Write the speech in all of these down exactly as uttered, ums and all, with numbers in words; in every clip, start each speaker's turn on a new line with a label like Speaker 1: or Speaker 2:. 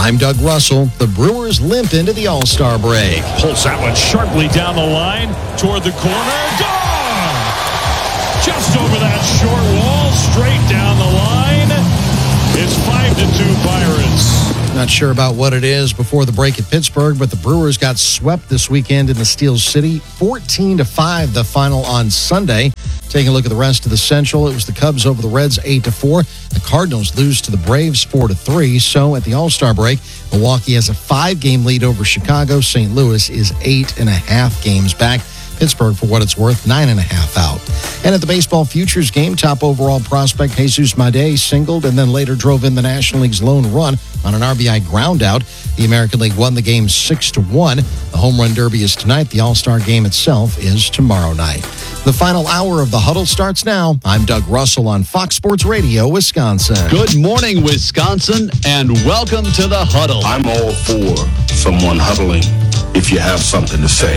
Speaker 1: I'm Doug Russell. The Brewers limp into the All-Star break.
Speaker 2: Pulls that one sharply down the line toward the corner. Gone! Just over that short wall, straight down the line. It's five to two Pirates.
Speaker 1: Not sure about what it is before the break at Pittsburgh, but the Brewers got swept this weekend in the Steel City. fourteen to five, the final on Sunday. Taking a look at the rest of the Central, it was the Cubs over the Reds eight to four. The Cardinals lose to the Braves four to three. So at the All-Star break, Milwaukee has a five-game lead over Chicago. Saint Louis is eight and a half games back. Pittsburgh, for what it's worth, nine and a half out. And at the baseball futures game, top overall prospect Jesus Madej singled and then later drove in the National League's lone run on an R B I ground out. The American League won the game six to one. The Home Run Derby is tonight. The All-Star game itself is tomorrow night. The final hour of the Huddle starts now. I'm Doug Russell on Fox Sports Radio, Wisconsin.
Speaker 3: Good morning, Wisconsin, and welcome to the Huddle.
Speaker 4: I'm all for someone huddling if you have something to say.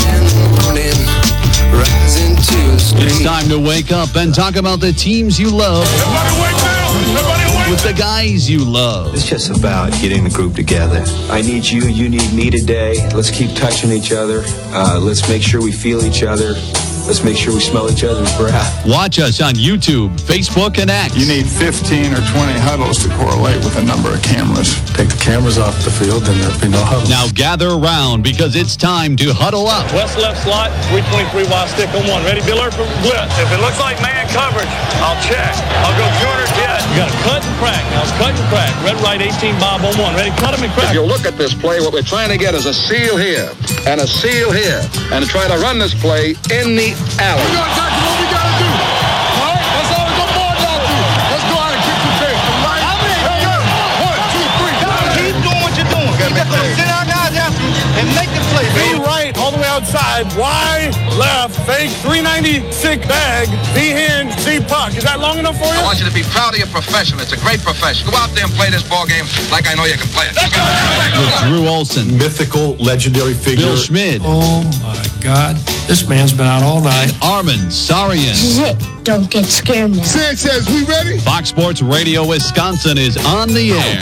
Speaker 3: It's time to wake up and talk about the teams you love.
Speaker 2: Everybody wake up! Everybody wake
Speaker 3: With the guys you love.
Speaker 5: It's just about getting the group together. I need you, you need me today. Let's keep touching each other. Uh, let's make sure we feel each other. Let's make sure we smell each other's breath.
Speaker 3: Watch us on YouTube, Facebook, and X.
Speaker 6: You need fifteen or twenty huddles to correlate with a number of cameras.
Speaker 7: Take the cameras off the field and there'll be no huddle.
Speaker 3: Now gather around because it's time to huddle up.
Speaker 8: West left slot, three twenty-three wide stick on one. Ready, Biller for blitz. If it looks like man coverage, I'll check. I'll go corner jet. You got to cut and crack. Now it's cut and crack. Red right eighteen Bob on one. Ready, cut him and crack.
Speaker 9: If you look at this play, what we're trying to get is a seal here and a seal here and try to run this play in the alley.
Speaker 6: Exactly what we got to do. All right, that's all the board got to do. Let's go out and kick some tape. Right? Hey, yo. One, two, three.
Speaker 8: Keep doing what you're doing. Keep it going. Sit our guys after you and make the play.
Speaker 6: B right, all the way outside. Y left, fake, three ninety-six bag. B hand, C puck. Is that long enough for you?
Speaker 9: I want you to be proud of your profession. It's a great profession. Go out there and play this ball game like I know you can play it.
Speaker 3: With Drew Olson,
Speaker 7: Mythical, legendary figure.
Speaker 3: Bill Schmid,
Speaker 10: Oh, my God. This man's been out all night.
Speaker 3: Armin Sarian.
Speaker 11: This is it. Don't get scared now.
Speaker 6: Sanchez, we ready?
Speaker 3: Fox Sports Radio Wisconsin is on the air.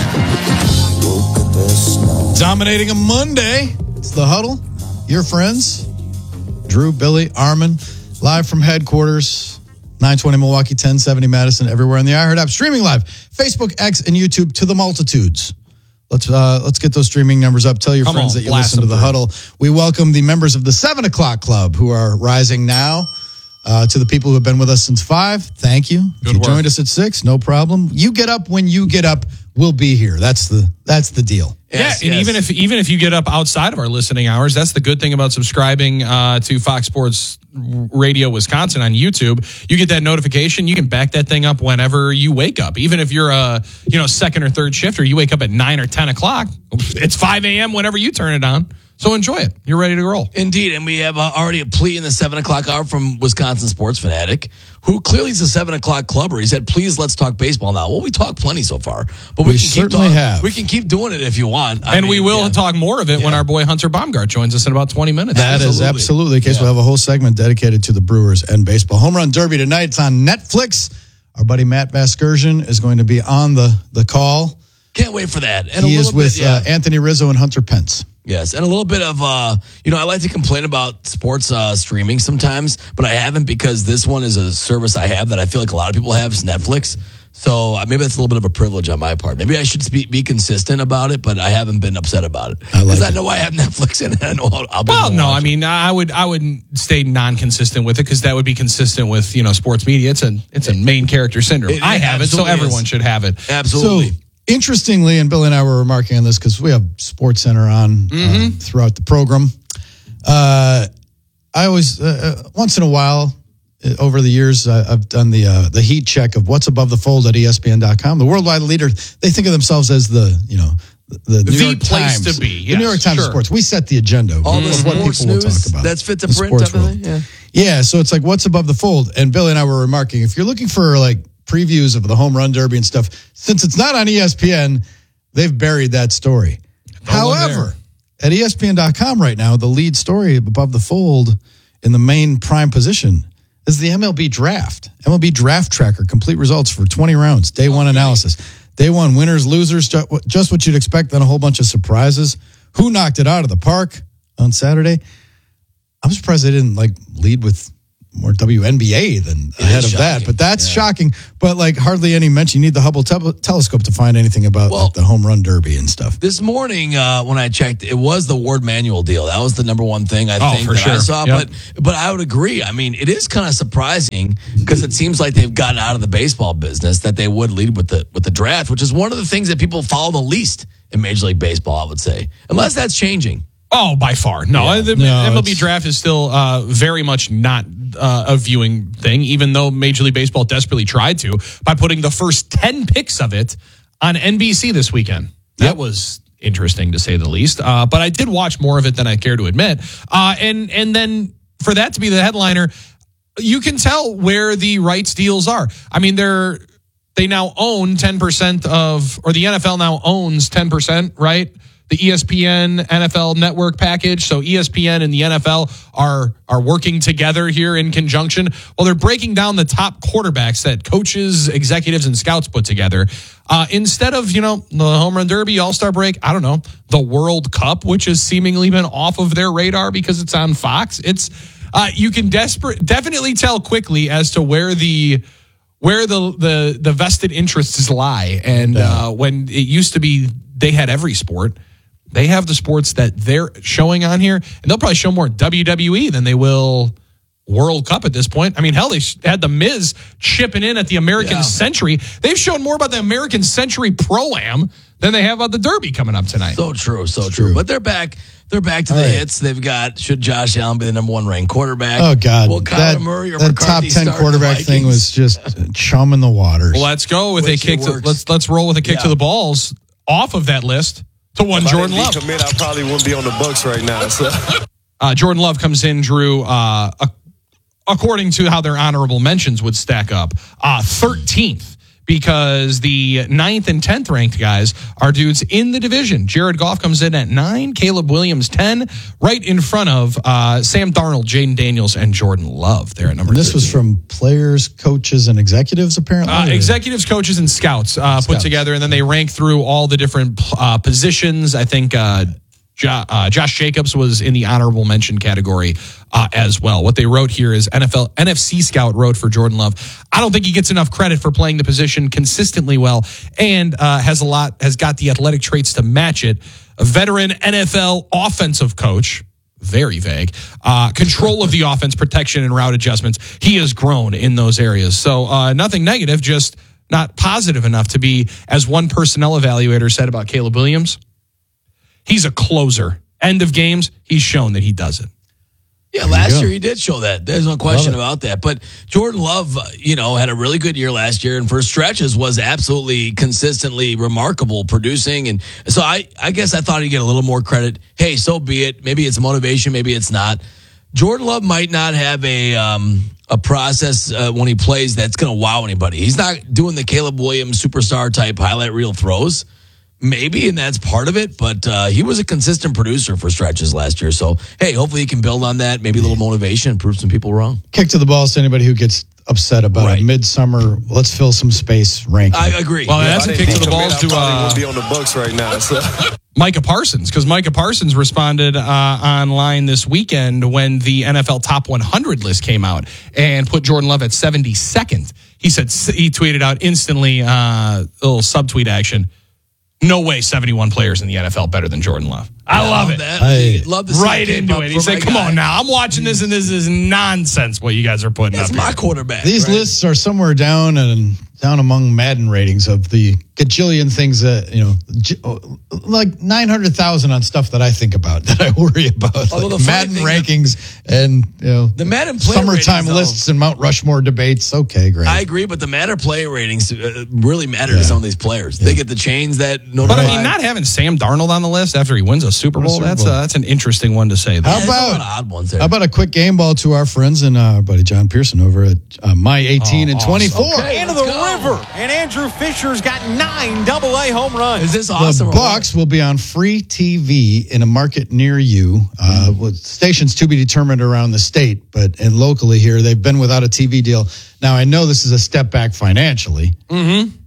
Speaker 12: Dominating a Monday. It's the Huddle. Your friends, Drew, Billy, Armin, live from headquarters, nine twenty Milwaukee, ten seventy Madison, everywhere on the iHeart app. Streaming live, Facebook, X, and YouTube to the multitudes. Let's uh, let's get those streaming numbers up. Tell your
Speaker 2: Come
Speaker 12: friends
Speaker 2: on,
Speaker 12: that you
Speaker 2: blast
Speaker 12: listen to
Speaker 2: them
Speaker 12: the
Speaker 2: through.
Speaker 12: Huddle. We welcome the members of the seven o'clock Club who are rising now. Uh, to the people who have been with us since five, thank you. If
Speaker 2: Good
Speaker 12: you
Speaker 2: work.
Speaker 12: joined us at six, no problem. You get up when you get up. We'll be here. That's the that's the deal.
Speaker 2: Yes, yeah, and yes. even if even if you get up outside of our listening hours, that's the good thing about subscribing uh, to Fox Sports Radio Wisconsin on YouTube. You get that notification. You can back that thing up whenever you wake up. Even if you're a you know second or third shifter, you wake up at nine or ten o'clock. It's five a.m. whenever you turn it on. So enjoy it. You're ready to roll.
Speaker 10: Indeed, and we have uh, already a plea in the seven o'clock hour from Wisconsin Sports Fanatic, who clearly is a seven o'clock clubber. He said, please, let's talk baseball now. Well, we talked plenty so far, but we,
Speaker 12: We
Speaker 10: can keep
Speaker 12: certainly
Speaker 10: talking.
Speaker 12: have.
Speaker 10: We can keep doing it if you want. I
Speaker 2: and
Speaker 10: mean,
Speaker 2: we will
Speaker 10: yeah.
Speaker 2: talk more of it when
Speaker 10: Yeah.
Speaker 2: our boy Hunter Baumgart joins us in about twenty minutes.
Speaker 12: That is
Speaker 10: Absolutely.
Speaker 12: absolutely the case.
Speaker 10: Yeah.
Speaker 12: We'll have a whole segment dedicated to the Brewers and baseball. Home Run Derby tonight. It's on Netflix. Our buddy Matt Vasgersian is going to be on the, the call.
Speaker 10: Can't wait for that. And
Speaker 12: He
Speaker 10: a
Speaker 12: is
Speaker 10: little
Speaker 12: with
Speaker 10: bit, yeah.
Speaker 12: uh, Anthony Rizzo and Hunter Pence.
Speaker 10: Yes, and a little bit of, uh, you know, I like to complain about sports uh, streaming sometimes, but I haven't because this one is a service I have that I feel like a lot of people have is Netflix. So uh, maybe that's a little bit of a privilege on my part. Maybe I should be, be consistent about it, but I haven't been upset about it.
Speaker 12: I like
Speaker 10: Because I
Speaker 12: it.
Speaker 10: know I have Netflix and I know I'll, I'll be
Speaker 2: Well,
Speaker 10: able to
Speaker 2: no,
Speaker 10: watch
Speaker 2: I
Speaker 10: it.
Speaker 2: mean, I would, I wouldn't stay non-consistent with it because that would be consistent with you know sports media. It's a, it's a main character syndrome.
Speaker 10: It-
Speaker 2: I
Speaker 10: it
Speaker 2: have it, so
Speaker 10: absolutely
Speaker 2: everyone
Speaker 10: is.
Speaker 2: should have it.
Speaker 10: Absolutely.
Speaker 12: So, interestingly, and Bill and I were remarking on this because we have Sports Center on uh, throughout the program. Uh, I always, uh, uh, once in a while, uh, over the years, uh, I've done the uh, the heat check of what's above the fold at E S P N dot com. The worldwide leader, they think of themselves as the, you know, the, the New
Speaker 2: The
Speaker 12: York
Speaker 2: place
Speaker 12: Times.
Speaker 2: to be,
Speaker 12: the
Speaker 2: yes,
Speaker 12: New York Times
Speaker 2: sure.
Speaker 12: of Sports. We set the agenda
Speaker 10: All
Speaker 12: of
Speaker 10: the
Speaker 12: what
Speaker 10: sports
Speaker 12: people will
Speaker 10: news
Speaker 12: talk about.
Speaker 10: that's fit to
Speaker 12: The
Speaker 10: print
Speaker 12: sports
Speaker 10: type of
Speaker 12: world.
Speaker 10: thing, yeah.
Speaker 12: Yeah, so it's like what's above the fold. And Billy and I were remarking, if you're looking for like previews of the home run derby and stuff, since it's not on E S P N, they've buried that story.
Speaker 2: No one
Speaker 12: However, at E S P N dot com right now, the lead story above the fold in the main prime position is the M L B draft. M L B draft tracker, complete results for twenty rounds, day one analysis. Day one winners, losers, ju- just what you'd expect, then a whole bunch of surprises. Who knocked it out of the park on Saturday? I'm surprised they didn't like lead with more W N B A than
Speaker 10: It
Speaker 12: ahead
Speaker 10: is
Speaker 12: of that.
Speaker 10: shocking.
Speaker 12: But that's
Speaker 10: Yeah.
Speaker 12: shocking. But like hardly any mention. You need the Hubble te- telescope to find anything about
Speaker 10: Well,
Speaker 12: like, the home run derby and stuff.
Speaker 10: This morning, uh, when I checked, it was the Ward Manuel deal. That was the number one thing I
Speaker 2: Oh,
Speaker 10: think
Speaker 2: for
Speaker 10: that I
Speaker 2: sure.
Speaker 10: saw.
Speaker 2: Yep.
Speaker 10: But but I would agree. I mean, it is kind of surprising because it seems like they've gotten out of the baseball business that they would lead with the with the draft, which is one of the things that people follow the least in Major League Baseball. I would say, unless that's changing.
Speaker 2: Oh, by far. No,
Speaker 10: Yeah.
Speaker 2: the
Speaker 12: No,
Speaker 2: M L B
Speaker 12: it's-
Speaker 2: draft is still uh, very much not uh, a viewing thing, even though Major League Baseball desperately tried to by putting the first ten picks of it on N B C this weekend. That was interesting to say the least. Uh, but I did watch more of it than I care to admit. Uh, and and then for that to be the headliner, you can tell where the rights deals are. I mean, they're they now own ten percent of, or the N F L now owns ten percent, right? The E S P N N F L network package. So E S P N and the N F L are are working together here in conjunction. Well, they're breaking down the top quarterbacks that coaches, executives, and scouts put together. Uh, instead of, you know, the home run derby, all-star break, I don't know, the World Cup, which has seemingly been off of their radar because it's on Fox. It's uh, you can desperate definitely tell quickly as to where the where the the the vested interests lie. And uh, when it used to be they had every sport, they have the sports that they're showing on here, and they'll probably show more W W E than they will World Cup at this point. I mean, hell, they had the Miz chipping in at the American
Speaker 10: Yeah.
Speaker 2: Century. They've shown more about the American Century Pro-Am than they have about the Derby coming up tonight.
Speaker 10: So true, so true. But they're back. They're back to the
Speaker 12: All right.
Speaker 10: hits. They've got should Josh Allen be the number one ranked quarterback?
Speaker 12: Oh, God.
Speaker 10: Will Kyler
Speaker 12: that
Speaker 10: Murray or
Speaker 12: that top
Speaker 10: McCarthy
Speaker 12: ten
Speaker 10: start
Speaker 12: quarterback
Speaker 10: the
Speaker 12: thing
Speaker 10: Vikings?
Speaker 12: was just chum in the waters.
Speaker 2: Well, let's go with
Speaker 10: Which
Speaker 2: a kick.
Speaker 10: it
Speaker 2: To,
Speaker 10: works.
Speaker 2: let's let's roll with a kick
Speaker 10: Yeah.
Speaker 2: to the balls off of that list to one Jordan Love.
Speaker 7: Commit, I probably wouldn't be on the Bucks right now. So.
Speaker 2: Uh, Jordan Love comes in, Drew, uh, a- according to how their honorable mentions would stack up, uh, thirteenth, because the ninth and tenth ranked guys are dudes in the division. Jared Goff comes in at nine, Caleb Williams ten, right in front of uh, Sam Darnold, Jaden Daniels, and Jordan Love. They're at number
Speaker 12: And this was
Speaker 2: thirteen.
Speaker 12: from players, coaches, and executives, apparently.
Speaker 2: Uh,
Speaker 12: or-
Speaker 2: executives, coaches, and scouts, uh, put
Speaker 12: Scouts.
Speaker 2: together, and then they rank through all the different uh, positions. I think uh, jo- uh, Josh Jacobs was in the honorable mention category uh, as well. What they wrote here is N F L N F C Scout wrote for Jordan Love. I don't think he gets enough credit for playing the position consistently well, and uh, has a lot has got the athletic traits to match it. A veteran N F L offensive coach. Very vague. Uh, control of the offense, protection, and route adjustments. He has grown in those areas. So uh, nothing negative, just not positive enough to be, as one personnel evaluator said about Caleb Williams, he's a closer. End of games, he's shown that he does it.
Speaker 10: Yeah, last
Speaker 12: go.
Speaker 10: year he did show that. There's no question about that. But Jordan Love, uh, you know, had a really good year last year, and for stretches was absolutely consistently remarkable producing. And so I, I guess I thought he'd get a little more credit. Hey, so be it. Maybe it's motivation, maybe it's not. Jordan Love might not have a um, a process uh, when he plays that's going to wow anybody. He's not doing the Caleb Williams superstar type highlight reel throws. Maybe, and that's part of it, but uh, he was a consistent producer for stretches last year. So, hey, hopefully he can build on that, maybe a little motivation and prove some people wrong.
Speaker 12: Kick to the balls to anybody who gets upset about
Speaker 10: Right.
Speaker 12: a midsummer, let's fill some space ranking.
Speaker 10: I agree.
Speaker 2: Well, that's
Speaker 7: If I
Speaker 2: a
Speaker 7: didn't
Speaker 2: kick to the
Speaker 7: commit,
Speaker 2: balls
Speaker 7: I
Speaker 2: to
Speaker 7: probably
Speaker 2: uh,
Speaker 7: wouldn't be on the Bucks right now. So.
Speaker 2: Micah Parsons, because Micah Parsons responded uh, online this weekend when the N F L Top one hundred list came out and put Jordan Love at seventy-second. He said, he tweeted out instantly, uh, a little subtweet action. No way seventy-one players in the N F L better than Jordan Love. I love it.
Speaker 10: That.
Speaker 12: I-
Speaker 10: love to see
Speaker 2: Right
Speaker 10: it
Speaker 2: into it. He said, come on now. I'm watching this and this is nonsense what you guys are putting
Speaker 10: That's
Speaker 2: up
Speaker 10: my
Speaker 2: here.
Speaker 10: quarterback.
Speaker 12: These
Speaker 10: right?
Speaker 12: lists are somewhere down and down among Madden ratings of the gajillion things that, you know, j- like nine hundred thousand on stuff that I think about, that I worry about.
Speaker 10: Although
Speaker 12: Like
Speaker 10: the funny
Speaker 12: Madden
Speaker 10: thing
Speaker 12: rankings and, you know,
Speaker 10: The Madden player
Speaker 12: summertime
Speaker 10: ratings, though-
Speaker 12: lists and Mount Rushmore debates. Okay, great.
Speaker 10: I agree, but the matter player ratings uh, really matter to some of these players. They get the chains that
Speaker 2: But
Speaker 10: notify.
Speaker 2: I mean, not having Sam Darnold on the list after he wins a Super Bowl,
Speaker 12: Super
Speaker 2: that's,
Speaker 12: Bowl.
Speaker 2: uh, that's an interesting one to say.
Speaker 12: How
Speaker 2: There.
Speaker 10: There's a lot
Speaker 12: about
Speaker 10: of odd ones there.
Speaker 12: How about a quick game ball to our friends and uh, our buddy John Pearson over at uh, My eighteen
Speaker 2: Oh,
Speaker 12: and
Speaker 2: awesome.
Speaker 12: twenty-four.
Speaker 10: Okay,
Speaker 13: Into
Speaker 10: let's
Speaker 13: the
Speaker 10: go.
Speaker 13: river, and Andrew Fisher's got nine double A home runs.
Speaker 10: Is this
Speaker 12: The
Speaker 10: awesome? or what?
Speaker 12: Bucks will be on free T V in a market near you. Uh, with stations to be determined around the state, but and locally here, they've been without a T V deal. Now I know this is a step back financially,
Speaker 2: Mm-hmm.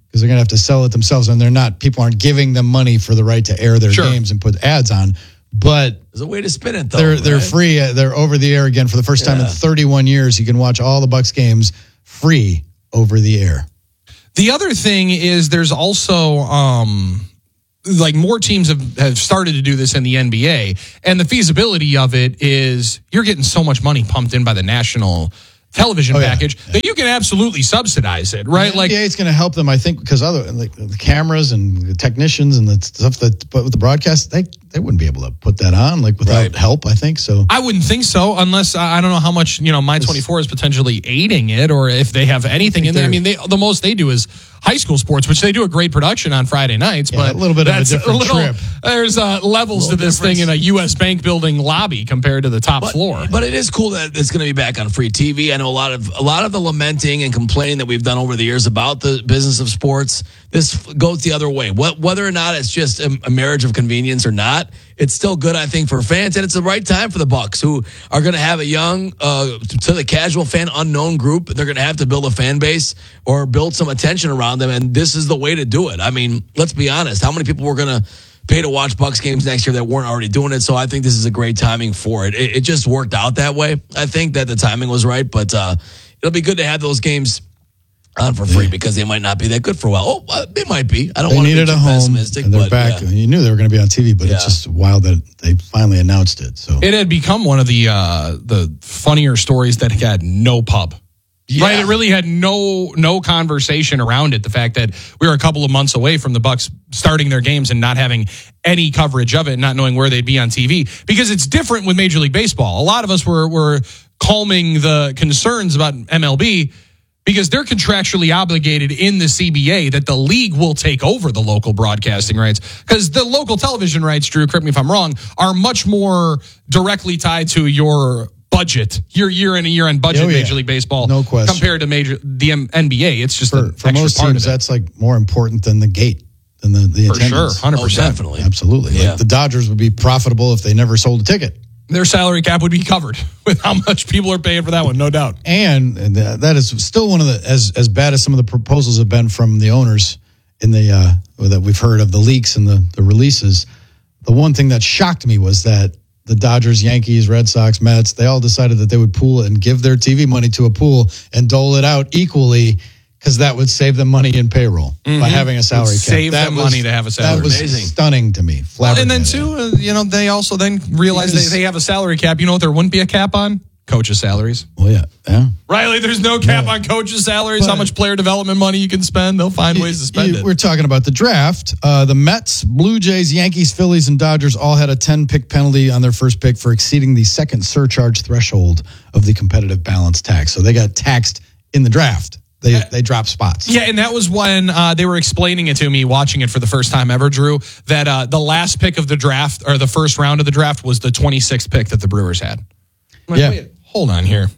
Speaker 12: because they're going to have to sell it themselves, and they're not. People aren't giving them money for the right to air their
Speaker 2: Sure.
Speaker 12: games and put ads on. But
Speaker 10: there's a way to spin it, though.
Speaker 12: They're
Speaker 10: right?
Speaker 12: they're free. uh, They're over the air again for the first time
Speaker 10: Yeah.
Speaker 12: in thirty-one years. You can watch all the Bucks games free over the air.
Speaker 2: The other thing is there's also um, like more teams have, have started to do this in the N B A, and the feasibility of it is you're getting so much money pumped in by the national television
Speaker 12: Oh, yeah.
Speaker 2: package that you can absolutely subsidize it, right?
Speaker 12: The
Speaker 2: Like
Speaker 12: N B A is going to help them, I think, because other like the cameras and the technicians and the stuff that, but with the broadcast, they they wouldn't be able to put that on like without
Speaker 10: Right.
Speaker 12: help. I think so.
Speaker 2: I wouldn't think so, unless I I don't know how much you know My twenty-four is potentially aiding it, or if they have anything in there. I mean, they, the most they do is high school sports, which they do a great production on Friday nights.
Speaker 12: Yeah,
Speaker 2: but
Speaker 12: a little bit of a
Speaker 2: that's
Speaker 12: different
Speaker 2: little-
Speaker 12: trip.
Speaker 2: There's uh, levels to this
Speaker 10: difference.
Speaker 2: thing in a U S Bank building lobby compared to the top
Speaker 10: But,
Speaker 2: floor.
Speaker 10: but it is cool that it's going to be back on free T V. I know a lot of a lot of the lamenting and complaining that we've done over the years about the business of sports. This goes the other way. What, whether or not it's just a, a marriage of convenience or not, it's still good, I think, for fans, and it's the right time for the Bucks, who are going to have a young, uh, to the casual fan, unknown group. They're going to have to build a fan base or build some attention around them, and this is the way to do it. I mean, let's be honest. How many people were going to pay to watch Bucks games next year that weren't already doing it? So I think this is a great timing for it. It, it just worked out that way. I think that the timing was right, but uh, it'll be good to have those games on for free because they might not be that good for a while. Oh, uh, they might be. I don't
Speaker 12: They
Speaker 10: want to be
Speaker 12: needed
Speaker 10: too
Speaker 12: a home,
Speaker 10: pessimistic,
Speaker 12: and they're
Speaker 10: but
Speaker 12: back.
Speaker 10: yeah.
Speaker 12: You knew they were going to be on T V, but it's
Speaker 10: Yeah.
Speaker 12: just wild that they finally announced it. So
Speaker 2: It had become one of the uh, the funnier stories that had no pub.
Speaker 10: Yeah.
Speaker 2: Right, it really had no no conversation around it. The fact that we were a couple of months away from the Bucks starting their games and not having any coverage of it, not knowing where they'd be on T V, because it's different with Major League Baseball. A lot of us were were calming the concerns about M L B because they're contractually obligated in the C B A that the league will take over the local broadcasting rights, because the local television rights, Drew, correct me if I'm wrong, are much more directly tied to your budget, your year in a year end budget,
Speaker 12: Oh, yeah.
Speaker 2: Major League Baseball,
Speaker 12: No question.
Speaker 2: compared to major the M- N B A. It's just
Speaker 12: for,
Speaker 2: an
Speaker 12: for
Speaker 2: extra
Speaker 12: most
Speaker 2: part
Speaker 12: teams,
Speaker 2: of it.
Speaker 12: that's like more important than the gate, than the, the
Speaker 2: For sure,
Speaker 12: attendance.
Speaker 2: one hundred percent.
Speaker 10: Oh, definitely.
Speaker 12: Absolutely.
Speaker 10: Yeah.
Speaker 12: Like the Dodgers would be profitable if they never sold a ticket.
Speaker 2: Their salary cap would be covered with how much people are paying for that one, no doubt.
Speaker 12: And, and that that is still one of the, as as bad as some of the proposals have been from the owners in the, uh, that we've heard of the leaks and the, the releases. The one thing that shocked me was that the Dodgers, Yankees, Red Sox, Mets, they all decided that they would pool and give their T V money to a pool and dole it out equally, because that would save them money in payroll by having a salary cap.
Speaker 2: Save
Speaker 12: that
Speaker 2: them
Speaker 12: was,
Speaker 2: money to have a salary.
Speaker 12: That was
Speaker 10: Amazing.
Speaker 12: stunning to me.
Speaker 2: And then,
Speaker 12: Flabbergasted.
Speaker 2: too, uh, you know, they also then realize
Speaker 12: Because-
Speaker 2: they, they have a salary cap. You know what there wouldn't be a cap on? Coaches' salaries.
Speaker 12: Well, yeah, yeah.
Speaker 2: Riley, there's no cap
Speaker 12: No.
Speaker 2: on coaches' salaries, how
Speaker 12: But-
Speaker 2: much player development money you can spend. They'll find ways to spend
Speaker 12: You-
Speaker 2: it.
Speaker 12: We're talking about the draft. Uh, the Mets, Blue Jays, Yankees, Phillies, and Dodgers all had a ten-pick penalty on their first pick for exceeding the second surcharge threshold of the competitive balance tax. So they got taxed in the draft. They they dropped spots.
Speaker 2: Yeah, and that was when uh, they were explaining it to me, watching it for the first time ever, Drew, that uh, the last pick of the draft, or the first round of the draft, was the twenty-sixth pick that the Brewers had. I'm like,
Speaker 12: Yeah.
Speaker 2: wait, hold on here.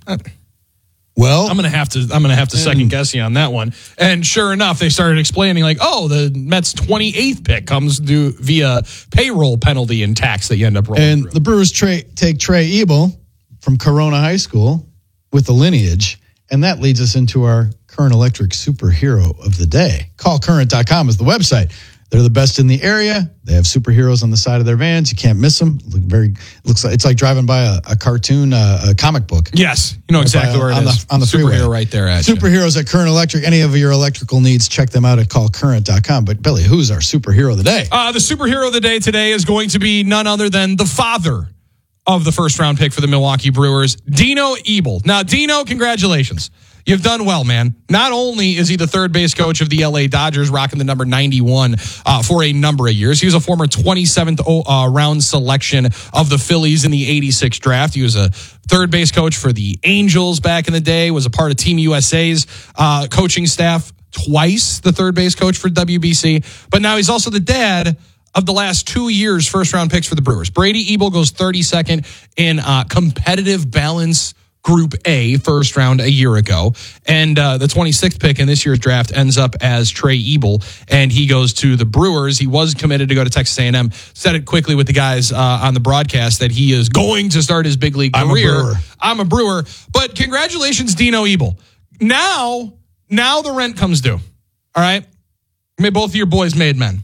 Speaker 12: Well,
Speaker 2: I'm gonna have to. I'm gonna have to second guess you on that one. And sure enough, they started explaining like, oh, the Mets' twenty-eighth pick comes due via payroll penalty and tax that you end up rolling
Speaker 12: and
Speaker 2: through.
Speaker 12: the Brewers tra- take Trey Ebel from Corona High School with the lineage, and that leads us into our Current Electric superhero of the day. call current dot com is the website. They're the best in the area. They have superheroes on the side of their vans. You can't miss them. Look very looks like it's like driving by a, a cartoon, uh, a comic book.
Speaker 2: Yes, you know exactly
Speaker 12: By, uh,
Speaker 2: where it
Speaker 12: on
Speaker 2: is.
Speaker 12: The, on the
Speaker 2: Superhero
Speaker 12: freeway.
Speaker 2: right there at you.
Speaker 12: Superheroes at Current Electric. Any of your electrical needs, check them out at call current dot com. But Billy, who's our superhero of the day?
Speaker 2: Uh, the superhero of the day today is going to be none other than the father of the first round pick for the Milwaukee Brewers, Dino Ebel. Now, Dino, congratulations. You've done well, man. Not only is he the third base coach of the L A Dodgers, rocking the number ninety-one uh, for a number of years. He was a former twenty-seventh uh, round selection of the Phillies in the eighty-six draft. He was a third base coach for the Angels back in the day, was a part of Team U S A's uh, coaching staff twice, the third base coach for W B C. But now he's also the dad of the last two years' first round picks for the Brewers. Brady Ebel goes thirty-second in uh, competitive balance Group A first round a year ago. And uh, the twenty-sixth pick in this year's draft ends up as Trey Ebel, and he goes to the Brewers. He was committed to go to Texas A and M. Said it quickly with the guys uh, on the broadcast that he is going to start his big league
Speaker 12: I'm a
Speaker 2: career.
Speaker 12: Brewer.
Speaker 2: I'm a Brewer. But congratulations, Dino Ebel. Now, now the rent comes due. All right? May both of your boys made men.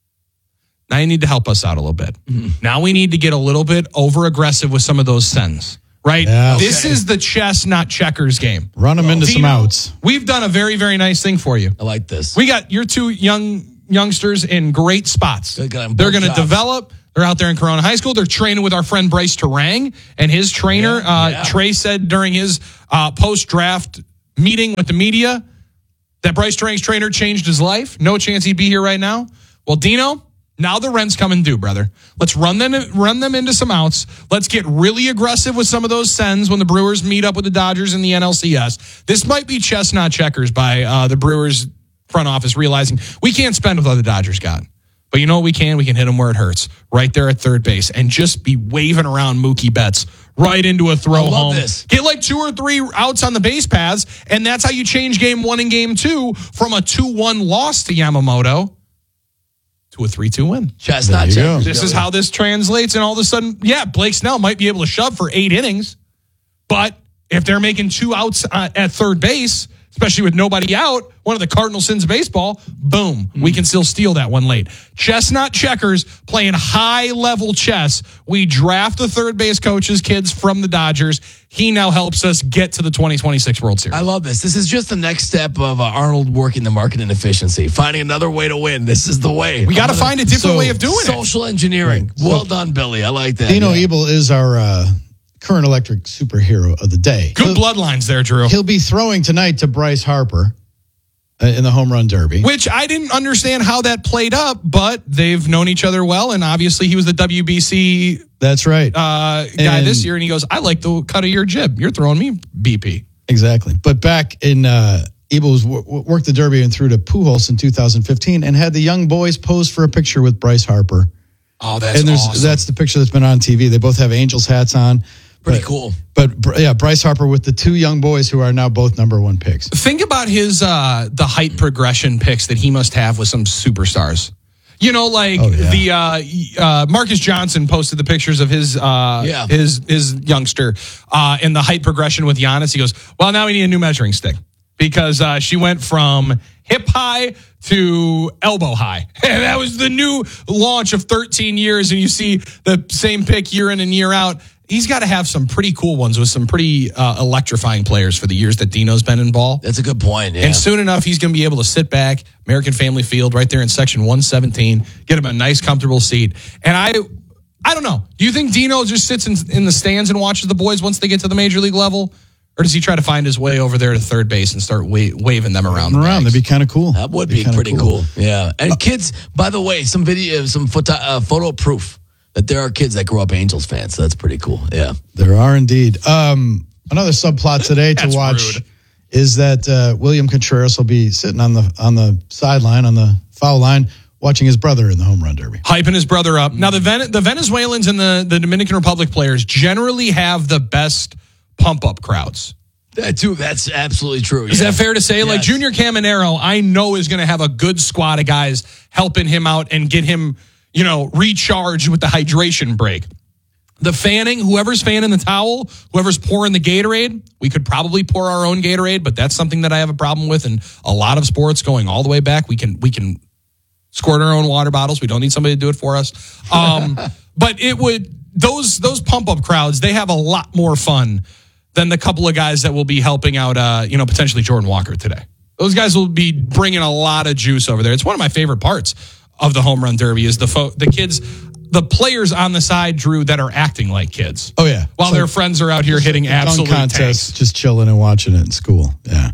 Speaker 2: Now you need to help us out a little bit. Mm-hmm. Now we need to get a little bit over aggressive with some of those sends. Right?
Speaker 12: Yeah.
Speaker 2: This
Speaker 12: Okay.
Speaker 2: is the chess, not checkers game.
Speaker 12: Run them into
Speaker 2: Dino,
Speaker 12: some outs.
Speaker 2: We've done a very, very nice thing for you.
Speaker 10: I like this.
Speaker 2: We got your two young youngsters in great spots.
Speaker 10: Good, good.
Speaker 2: They're going to
Speaker 10: Jobs.
Speaker 2: develop. They're out there in Corona High School. They're training with our friend Bryce Terang and his trainer.
Speaker 10: Yeah,
Speaker 2: uh,
Speaker 10: yeah.
Speaker 2: Trey said during his uh, post-draft meeting with the media that Bryce Terang's trainer changed his life. No chance he'd be here right now. Well, Dino, now the rent's coming due, brother. Let's run them run them into some outs. Let's get really aggressive with some of those sends when the Brewers meet up with the Dodgers in the N L C S. This might be chess, not checkers by uh, the Brewers front office realizing we can't spend with what the Dodgers got. But you know what we can? We can hit them where it hurts, right there at third base, and just be waving around Mookie Betts right into a throw
Speaker 10: I love
Speaker 2: home.
Speaker 10: this.
Speaker 2: Get like two or three outs on the base paths, and that's how you change game one and game two from a two one loss to Yamamoto to a three two win.
Speaker 10: Chess,
Speaker 12: There
Speaker 10: not
Speaker 12: you
Speaker 10: checkers.
Speaker 12: go.
Speaker 2: This is how this translates, and all of a sudden, yeah, Blake Snell might be able to shove for eight innings, but if they're making two outs uh, at third base, especially with nobody out, one of the cardinal sins of baseball, boom, we can still steal that one late. Chess, not checkers, playing high-level chess. We draft the third base coach's kids from the Dodgers. He now helps us get to the twenty twenty-six World Series.
Speaker 10: I love this. This is just the next step of uh, Arnold working the market inefficiency, finding another way to win. This is the way.
Speaker 2: We got to
Speaker 10: I'm
Speaker 2: find a
Speaker 10: gonna-
Speaker 2: different
Speaker 12: so-
Speaker 2: way of doing it.
Speaker 10: Social engineering. Well done, Billy. I like that.
Speaker 12: Dino
Speaker 10: Yeah.
Speaker 12: Ebel is our uh, current electric superhero of the day.
Speaker 2: Good
Speaker 12: He'll-
Speaker 2: bloodlines there, Drew.
Speaker 12: He'll be throwing tonight to Bryce Harper uh, in the home run derby.
Speaker 2: Which I didn't understand how that played up, but they've known each other well, and obviously he was the W B C
Speaker 12: That's right.
Speaker 2: uh, guy
Speaker 12: And-
Speaker 2: this year, and he goes, I like the cut of your jib. You're throwing me B P.
Speaker 12: Exactly. But back in uh, Ebel was w- w- worked the derby and threw to Pujols in two thousand fifteen and had the young boys pose for a picture with Bryce Harper.
Speaker 2: Oh, that's
Speaker 12: and there's
Speaker 2: awesome.
Speaker 12: that's the picture that's been on T V. They both have Angels hats on.
Speaker 10: Pretty
Speaker 12: But-
Speaker 10: cool.
Speaker 12: But Br- yeah, Bryce Harper with the two young boys who are now both number one picks.
Speaker 2: Think about his uh, the height progression picks that he must have with some superstars. You know, like
Speaker 12: Oh, yeah.
Speaker 2: the uh, uh, Marcus Johnson posted the pictures of his uh,
Speaker 10: Yeah.
Speaker 2: his his youngster uh, and the height progression with Giannis. He goes, well, now we need a new measuring stick because uh, she went from hip high to elbow high. And that was the new launch of thirteen years. And you see the same pick year in and year out. He's got to have some pretty cool ones with some pretty uh, electrifying players for the years that Dino's been in ball.
Speaker 10: That's a good point. Yeah.
Speaker 2: And soon enough, he's going to be able to sit back, American Family Field, right there in section one seventeen, get him a nice, comfortable seat. And I, I don't know. Do you think Dino just sits in, in the stands and watches the boys once they get to the major league level, or does he try to find his way over there to third base and start wa- waving them around? The
Speaker 12: Around,
Speaker 2: bags?
Speaker 12: that'd be kind of cool.
Speaker 10: That would be,
Speaker 12: kinda
Speaker 10: pretty cool. Yeah. And kids, by the way, some video, some photo, uh, photo proof that there are kids that grew up Angels fans. So that's pretty cool. Yeah.
Speaker 12: There are indeed. Um, another subplot today to
Speaker 2: That's
Speaker 12: watch
Speaker 2: rude.
Speaker 12: is that uh, William Contreras will be sitting on the on the sideline on the foul line watching his brother in the home run derby.
Speaker 2: Hyping his brother up. Now, the Ven- the Venezuelans and the, the Dominican Republic players generally have the best pump-up crowds.
Speaker 10: That too. That's absolutely true.
Speaker 2: Is
Speaker 10: yeah.
Speaker 2: that fair to say? Like
Speaker 10: Yes.
Speaker 2: Junior Caminero, I know is going to have a good squad of guys helping him out and get him, you know, recharged with the hydration break. The fanning, whoever's fanning the towel, whoever's pouring the Gatorade, we could probably pour our own Gatorade, but that's something that I have a problem with in a lot of sports going all the way back. We can we can squirt our own water bottles. We don't need somebody to do it for us. Um, but it would those those pump up crowds, they have a lot more fun than the couple of guys that will be helping out, uh, you know, potentially Jordan Walker today. Those guys will be bringing a lot of juice over there. It's one of my favorite parts of the home run derby is the fo- the kids, the players on the side, Drew, that are acting like kids.
Speaker 12: Oh yeah,
Speaker 2: While
Speaker 12: It's
Speaker 2: their
Speaker 12: like
Speaker 2: friends are out here hitting
Speaker 12: dunk
Speaker 2: absolute
Speaker 12: contest,
Speaker 2: tanks.
Speaker 12: just chilling and watching it in school. Yeah,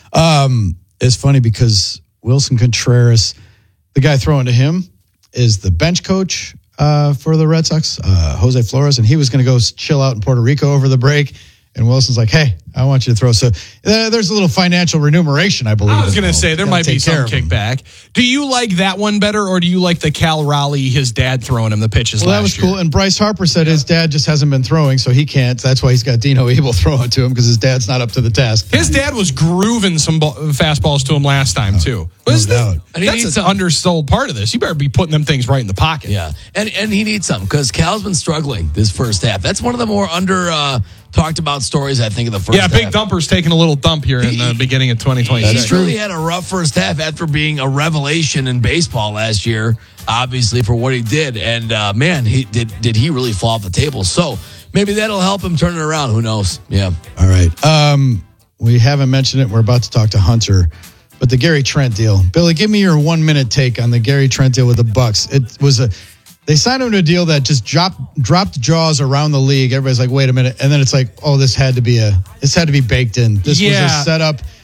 Speaker 12: um, it's funny because Wilson Contreras, the guy throwing to him, is the bench coach uh, for the Red Sox, uh, Jose Flores, and he was going to go chill out in Puerto Rico over the break. And Wilson's like, hey, I want you to throw. So uh, there's a little financial remuneration, I believe.
Speaker 2: I was going to
Speaker 12: involved.
Speaker 2: say there
Speaker 12: Gotta
Speaker 2: might be
Speaker 12: take care
Speaker 2: some
Speaker 12: of him.
Speaker 2: kickback. Do you like that one better, or do you like the Cal Raleigh, his dad throwing him the pitches
Speaker 12: Well, that
Speaker 2: last
Speaker 12: was
Speaker 2: year?
Speaker 12: cool. And Bryce Harper said his dad just hasn't been throwing, so he can't. That's why he's got Dino Ebel throwing to him because his dad's not up to the task.
Speaker 2: His dad was grooving some ball, fastballs to him last time too. But
Speaker 12: no
Speaker 2: isn't that-
Speaker 12: doubt.
Speaker 10: And he
Speaker 2: that's
Speaker 10: needs
Speaker 2: an
Speaker 10: some-
Speaker 2: undersold part of this. You better be putting them things right in the pocket.
Speaker 10: Yeah, and and he needs some because Cal's been struggling this first half. That's one of the more under uh, talked about stories I think of the first
Speaker 2: Yeah, Big half. Dumper's taking a little dump here in the beginning of twenty twenty-six.
Speaker 10: He's really had a rough first half after being a revelation in baseball last year, obviously, for what he did. And, uh, man, he did did he really fall off the table? So maybe that'll help him turn it around. Who knows? Yeah.
Speaker 12: All right. Um, we haven't mentioned it. We're about to talk to Hunter. But the Gary Trent deal. Billy, give me your one-minute take on the Gary Trent deal with the Bucks. It was a... They signed him to a deal that just dropped dropped jaws around the league. Everybody's like, wait a minute. And then it's like, oh, this had to be a this had to be baked in. This
Speaker 2: yeah.
Speaker 12: was a setup.